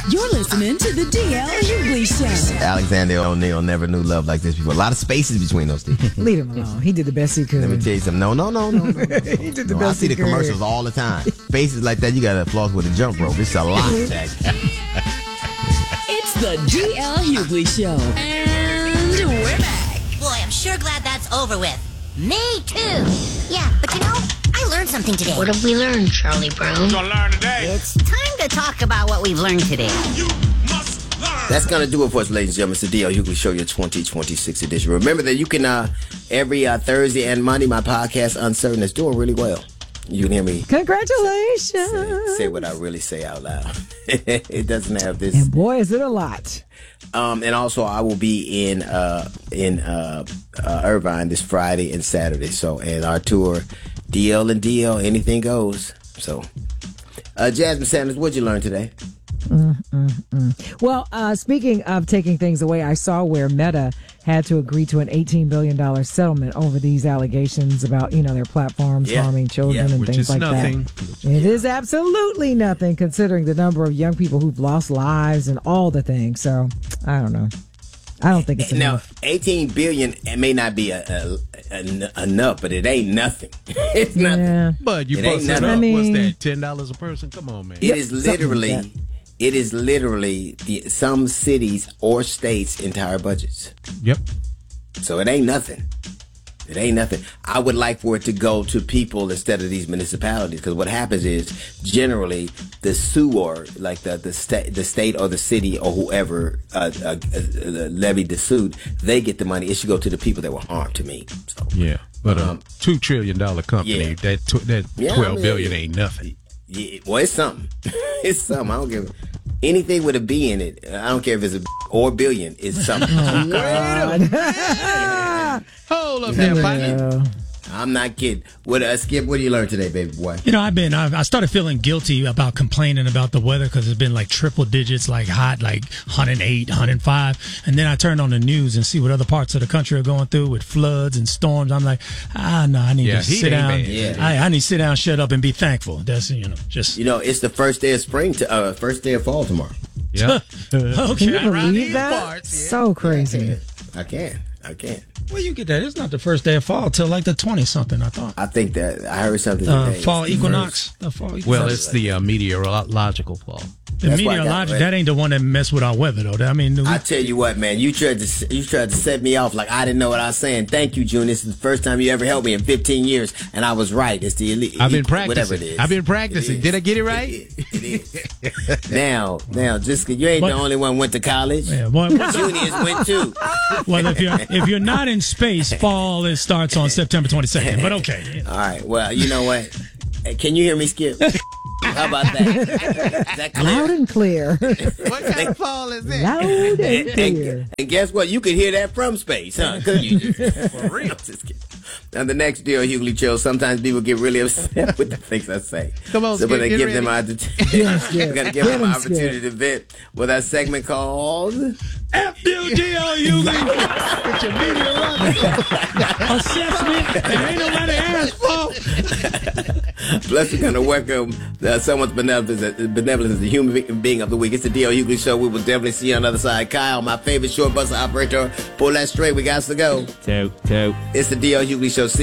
You're listening to the DL Hughley Show. Alexander O'Neal never knew love like this before. A lot of spaces between those two. Leave him alone. He did the best he could. Let me tell you something. No. He did the best I see he the could. commercials all the time. Spaces like that, you got to floss with a jump rope. It's a lot, Jack. It's the DL Hughley Show. And we're back. Boy, I'm sure glad that's over with. Me too. Yeah, but you know, I learned something today. What have we learned, Charlie Brown? What you gonna learn today? It's time to talk about what we've learned today. You must learn. That's going to do it for us, ladies and gentlemen. It's the DL Hughley Show, your 2026 edition. Remember that you can, every Thursday and Monday, my podcast, Uncertain, is doing really well. You can hear me Congratulations. say what I really say out loud. It doesn't have this. And boy, is it a lot. And also, I will be in Irvine this Friday and Saturday. So, and our tour, DL and DL, anything goes. So, Jasmine Sanders, what'd you learn today? Well, speaking of taking things away, I saw where Meta had to agree to an $18 billion settlement over these allegations about, their platforms harming children and things like that. It is absolutely nothing considering the number of young people who've lost lives and all the things. So, I don't know. I don't think it's enough. Now, $18 billion, it may not be enough, but it ain't nothing. It's nothing. Yeah. But you It ain't busted up. nothing. What's that? $10 a person? Come on, man. It is literally some cities or states' entire budgets. Yep. So it ain't nothing. It ain't nothing. I would like for it to go to people instead of these municipalities, because what happens is generally the sewer, like the state or the city or whoever levied the suit, they get the money. It should go to the people that were harmed. To me. So, Yeah, but $2 trillion company, that $12 billion ain't nothing. yeah, well, it's something. It's something. I don't give anything with a B in it. I don't care if it's a or billion. It's something. Hold up there, buddy. I'm not kidding. What Skip? What do you learn today, baby boy? I started feeling guilty about complaining about the weather because it's been like triple digits, like hot, like 108, 105. And then I turned on the news and see what other parts of the country are going through with floods and storms. I'm like, no, I need to sit down. I need to sit down, shut up, and be thankful. That's, it's the first day of spring, first day of fall tomorrow. Yeah. Can you believe that? So crazy. I can. Well, you get that. It's not the first day of fall till like the 20-something, I thought. I think that I heard something today. Fall equinox. The fall equinox. Well, it's the meteorological fall. The meteorological, that ain't the one that mess with our weather, though. I tell you what, man, you tried to set me off like I didn't know what I was saying. Thank you, June. This is the first time you ever helped me in 15 years, and I was right. It's the elite. I've been practicing. Whatever it is. I've been practicing. Did I get it right? It is. Now, just 'cause you ain't the only one went to college. Yeah, Juniors went too. Well, if you're not in space, fall starts on September 22nd. But okay. All right. Well, you know what? Hey, can you hear me, Skip? How about that? Is that clear? Loud and clear. What kind of fall is that? Loud and clear. And guess what? You could hear that from space, huh? Couldn't you? For real. Just kidding. Now, the next deal, Hughley Show, sometimes people get really upset with the things I say. Come on, so when Skip, they get give them Yes, we got to give them an opportunity to vent with our segment called FUDL Hughley. It's your meteorological assessment. There ain't nobody asked for. Plus, we're going to welcome someone's benevolence as the human being of the week. It's the DL Hughley Show. We will definitely see you on the other side. Kyle, my favorite short bus operator, pull that straight. We got to go. Toot. It's the DL Hughley Show. See